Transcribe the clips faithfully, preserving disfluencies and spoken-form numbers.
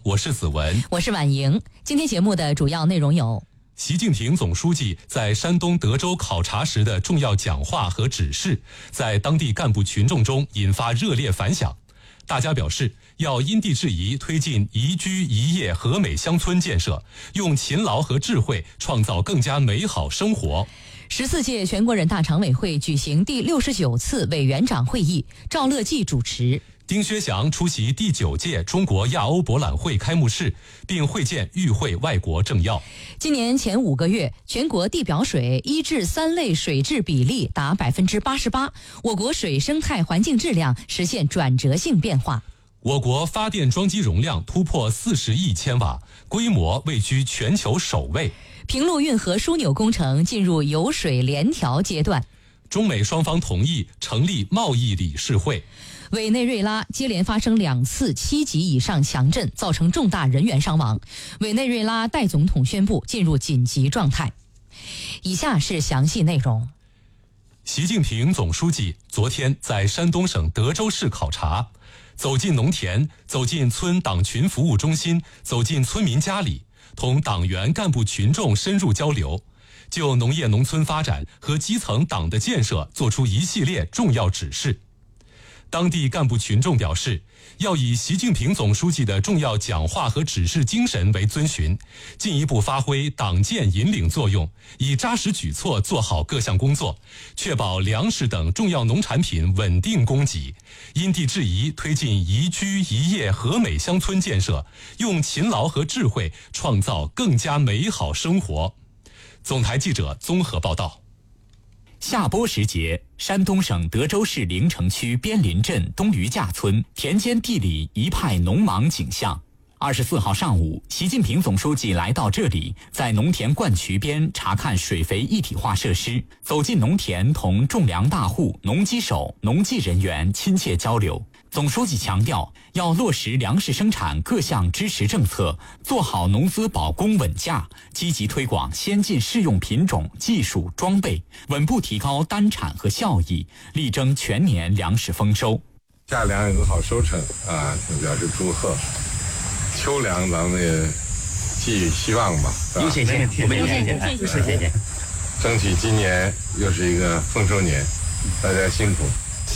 我是子文， 我是婉莹。今天节目的主要内容有： 习近平总书记在山东德州考察时的重要讲话和指示，在当地干部群众中引发热烈反响。大家表示，要因地制宜推进宜居宜业和美乡村建设，用勤劳和智慧创造更加美好生活。 十四届全国人大常委会举行第六十九次委员长会议，赵乐际主持。 丁薛祥出席第九届中国亚欧博览会开幕式，并会见与会外国政要。 今年前五个月，全国地表水一至三类水质比例达百分之八十八，我国水生态环境质量实现转折性变化。 我国发电装机容量突破四十亿千瓦，规模位居全球首位。 平陆运河枢纽工程进入油水联调阶段。 中美双方同意成立贸易理事会。 委内瑞拉接连发生两次七级以上强震，造成重大人员伤亡。委内瑞拉代总统宣布进入紧急状态。以下是详细内容。 习近平总书记昨天在山东省德州市考察，走进农田，走进村党群服务中心，走进村民家里，同党员干部群众深入交流，就农业农村发展和基层党的建设作出一系列重要指示。当地干部群众表示，要以习近平总书记的重要讲话和指示精神为遵循，进一步发挥党建引领作用，以扎实举措做好各项工作，确保粮食等重要农产品稳定供给，因地制宜推进宜居宜业和美乡村建设，用勤劳和智慧创造更加美好生活。总台记者综合报道。 下播时节，山东省德州市临城区边林镇东余架村田间地里一派农忙景象。二十四号上午，习近平总书记来到这里，在农田灌渠边查看水肥一体化设施，走进农田同种粮大户、农机手、农技人员亲切交流。总书记强调，要落实粮食生产各项支持政策，做好农资保供稳价，积极推广先进适用品种、技术、装备，稳步提高单产和效益，力争全年粮食丰收。 夏粮有个好收成啊，表示祝贺。秋粮咱们也寄予希望吧， 有信心，我们有信心，有信心。 争取今年又是一个丰收年，大家辛苦。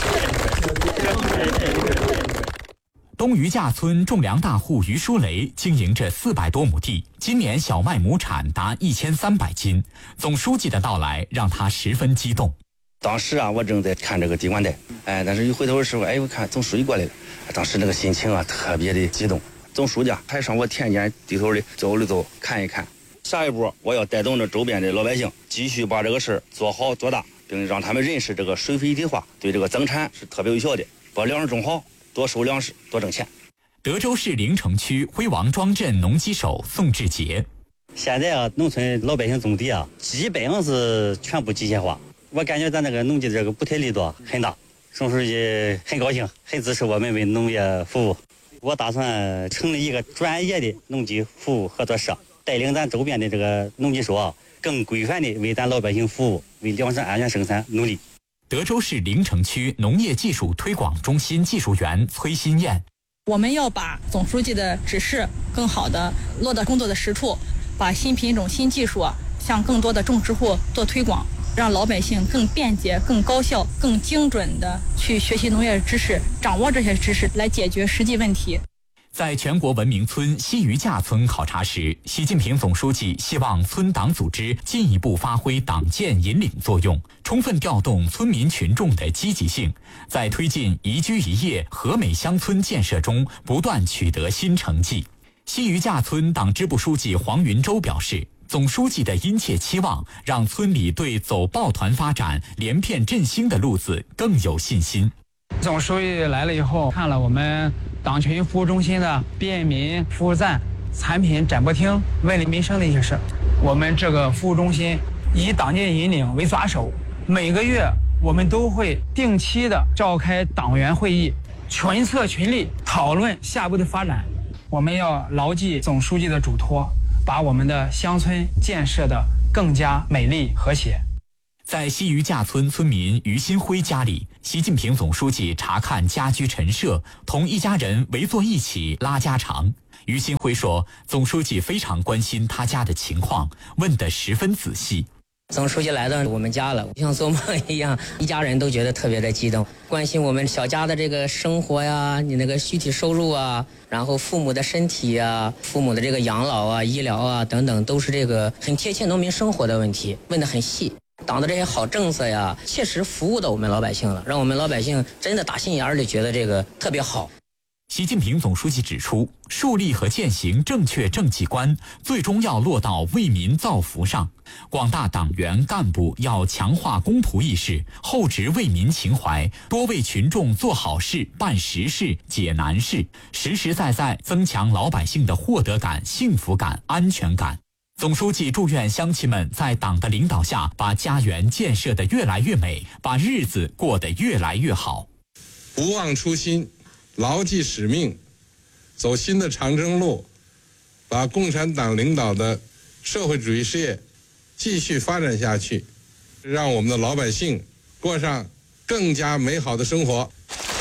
东余架村种粮大户于书雷经营着四百多亩地，今年小麦亩产达一千三百斤。总书记的到来让他十分激动。 当时啊，我正在看这个地管带，哎，但是一回头的时候，哎，我看总书记过来了，当时那个心情啊特别的激动。总书记还上我田间地头的走了走，看一看。下一步，我要带动着周边的老百姓，继续把这个事儿做好做大，并让他们认识这个水肥一体化对这个增产是特别有效的。把粮食种好，多收粮食，多挣钱。 德州市临城区辉王庄镇农机手宋志杰， 现在啊，农村老百姓种地啊，基本上是全部机械化。我感觉咱那个农机这个补贴力度很大，宋书记很高兴，很支持我们为农业服务。我打算成立一个专业的农机服务合作社，带领咱周边的这个农机手啊，更规范的为咱老百姓服务，为粮食安全生产努力。 德州市临城区农业技术推广中心技术员崔新燕， 我们要把总书记的指示更好的落到工作的实处，把新品种、新技术啊，向更多的种植户做推广，让老百姓更便捷、更高效、更精准的去学习农业知识，掌握这些知识来解决实际问题。 在全国文明村西余架村考察时，习近平总书记希望村党组织进一步发挥党建引领作用，充分调动村民群众的积极性，在推进宜居宜业和美乡村建设中不断取得新成绩。西余架村党支部书记黄云洲表示，总书记的殷切期望让村里对走抱团发展、连片振兴的路子更有信心。 总书记来了以后，看了我们党群服务中心的便民服务站、产品展播厅、问民生的一些事。我们这个服务中心以党建引领为抓手，每个月我们都会定期的召开党员会议，群策群力讨论下一步的发展。我们要牢记总书记的嘱托，把我们的乡村建设的更加美丽和谐。 在西余架村村民于新辉家里，习近平总书记查看家居陈设，同一家人围坐一起拉家常。于新辉说，总书记非常关心他家的情况，问得十分仔细。 总书记来到我们家了，像做梦一样，一家人都觉得特别的激动，关心我们小家的这个生活呀，你那个具体收入啊，然后父母的身体啊，父母的这个养老啊、医疗啊等等，都是这个很贴切农民生活的问题，问得很细。党的这些好政策呀，切实服务到我们老百姓了，让我们老百姓真的打心眼里觉得这个特别好。 习近平总书记指出，树立和践行正确政绩观，最终要落到为民造福上。广大党员干部要强化公仆意识，厚植为民情怀，多为群众做好事、办实事、解难事，实实在在增强老百姓的获得感、幸福感、安全感。总书记祝愿乡亲们在党的领导下，把家园建设得越来越美，把日子过得越来越好。 不忘初心，牢记使命，走新的长征路，把共产党领导的社会主义事业继续发展下去，让我们的老百姓过上更加美好的生活。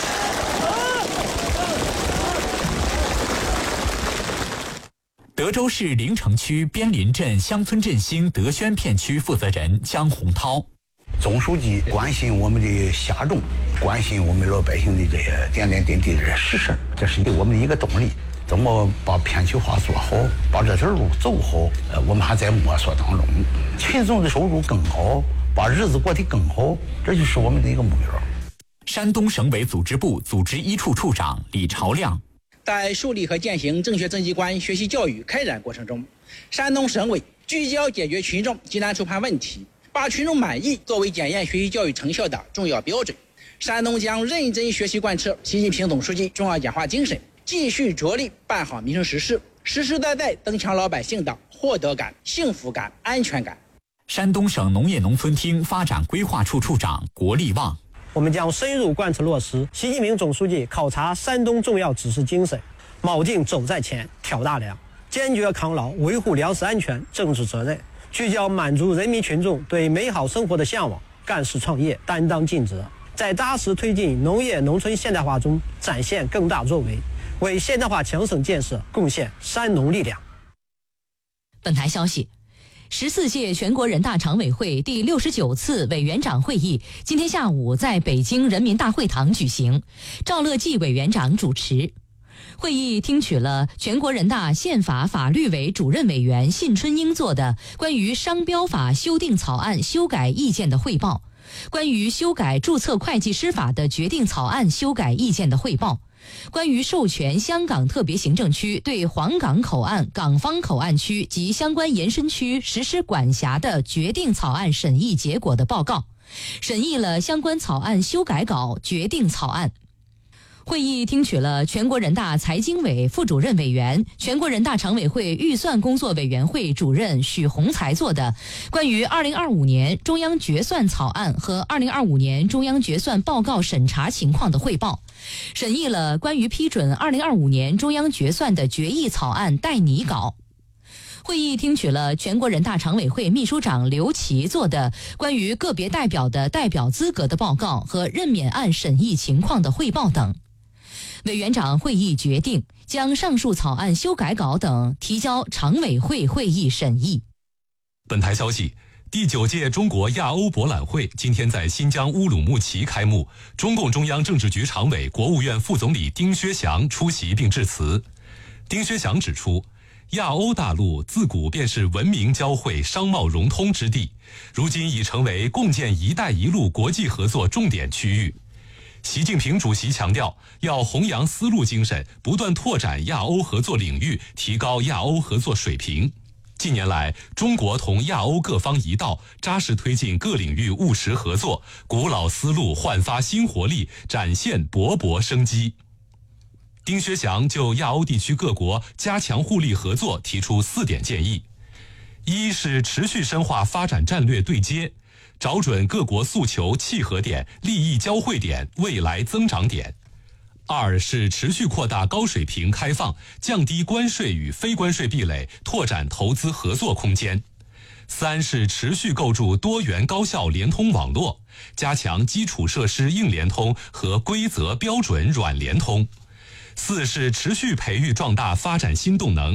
德州市临城区边林镇乡村振兴德宣片区负责人江洪涛， 总书记关心我们的下众，关心我们老百姓的这些点点滴滴的实事，这是对我们的一个动力。怎么把片区化做好，把这条路走好，呃，我们还在摸索当中。群众的收入更好，把日子过得更好，这就是我们的一个目标。 山东省委组织部组织一处处长李朝亮， 在树立和践行正确政绩观学习教育开展过程中，山东省委聚焦解决群众急难触盼问题，把群众满意作为检验学习教育成效的重要标准。山东将认真学习贯彻习近平总书记重要讲话精神，继续着力办好民生实事，实实在在增强老百姓的获得感、幸福感、安全感。 山东省农业农村厅发展规划处处长国立旺， 我们将深入贯彻落实习近平总书记考察山东重要指示精神，铆定走在前、挑大梁，坚决抗牢维护粮食安全政治责任，聚焦满足人民群众对美好生活的向往，干事创业，担当尽责，在扎实推进农业农村现代化中展现更大作为，为现代化强省建设贡献山农力量。 本台消息，十四届全国人大常委会第六十九次委员长会议今天下午在北京人民大会堂举行，赵乐际委员长主持。会议听取了全国人大宪法法律委主任委员信春英做的关于商标法修订草案修改意见的汇报，关于修改注册会计师法的决定草案修改意见的汇报，关于授权香港特别行政区对黄港口岸、港方口岸区及相关延伸区实施管辖的决定草案审议结果的报告，审议了相关草案修改稿、决定草案。会议听取了全国人大财经委副主任委员、全国人大常委会预算工作委员会主任许宏才做的关于二零二五年中央决算草案和二零二五年中央决算报告审查情况的汇报，审议了关于批准二零二五年中央决算的决议草案待拟稿。会议听取了全国人大常委会秘书长刘琦做的关于个别代表的代表资格的报告和任免案审议情况的汇报等。委员长会议决定将上述草案修改稿等提交常委会会议审议。 本台消息，第九届中国亚欧博览会今天在新疆乌鲁木齐开幕，中共中央政治局常委、国务院副总理丁薛祥出席并致辞。丁薛祥指出，亚欧大陆自古便是文明交汇、商贸融通之地，如今已成为共建“一带一路”国际合作重点区域。习近平主席强调，要弘扬丝路精神，不断拓展亚欧合作领域，提高亚欧合作水平。近年来，中国同亚欧各方一道，扎实推进各领域务实合作，古老丝路焕发新活力，展现勃勃生机。丁薛祥就亚欧地区各国加强互利合作提出四点建议：一是持续深化发展战略对接，找准各国诉求契合点、利益交汇点、未来增长点；二是持续扩大高水平开放，降低关税与非关税壁垒，拓展投资合作空间； 三是持续构筑多元高效联通网络，加强基础设施硬联通和规则标准软联通。四是持续培育壮大发展新动能。